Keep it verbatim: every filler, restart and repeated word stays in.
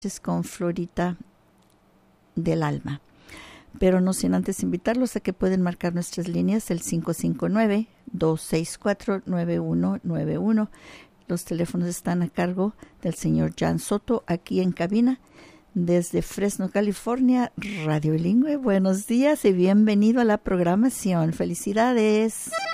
con Florita del Alma. Pero no sin antes invitarlos a que pueden marcar nuestras líneas el cinco cinco nueve, dos seis cuatro, nueve uno nueve uno. Los teléfonos están a cargo del señor Jan Soto aquí en cabina desde Fresno, California, Radio Bilingüe. Buenos días y bienvenido a la programación. Felicidades.